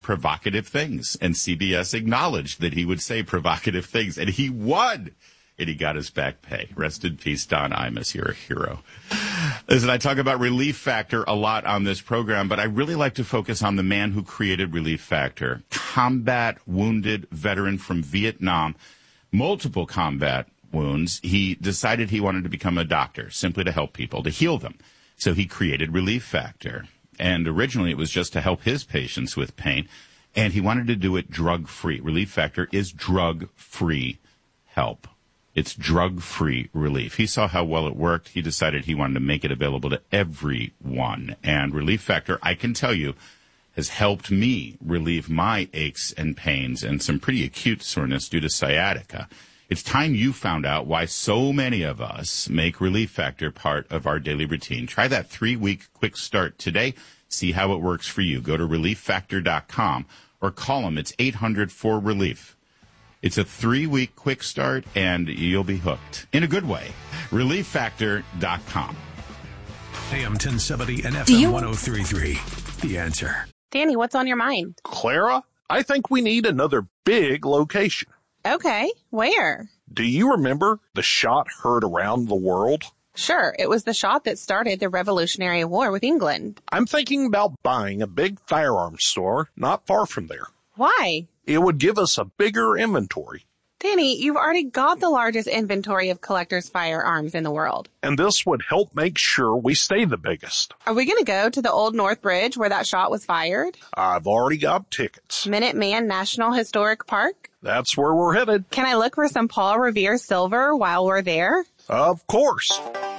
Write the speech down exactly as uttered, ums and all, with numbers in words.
provocative things. And C B S acknowledged that he would say provocative things, and he won. And he got his back pay. Rest in peace, Don Imus. You're a hero. Listen, I talk about Relief Factor a lot on this program, but I really like to focus on the man who created Relief Factor. Combat wounded veteran from Vietnam, multiple combat wounds. He decided he wanted to become a doctor, simply to help people, to heal them. So he created Relief Factor. And originally it was just to help his patients with pain. And he wanted to do it drug-free. Relief Factor is drug-free help. It's drug-free relief. He saw how well it worked. He decided he wanted to make it available to everyone. And Relief Factor, I can tell you, has helped me relieve my aches and pains and some pretty acute soreness due to sciatica. It's time you found out why so many of us make Relief Factor part of our daily routine. Try that three-week quick start today. See how it works for you. Go to relief factor dot com or call them. It's eight hundred four relief. It's a three-week quick start, and you'll be hooked. In a good way. relief factor dot com. A M ten seventy and F M you... one oh three point three. The Answer. Danny, what's on your mind? Clara, I think we need another big location. Okay, where? Do you remember the shot heard around the world? Sure, it was the shot that started the Revolutionary War with England. I'm thinking about buying a big firearms store not far from there. Why? It would give us a bigger inventory. Danny, you've already got the largest inventory of collectors' firearms in the world. And this would help make sure we stay the biggest. Are we going to go to the Old North Bridge where that shot was fired? I've already got tickets. Minuteman National Historic Park? That's where we're headed. Can I look for some Paul Revere silver while we're there? Of course.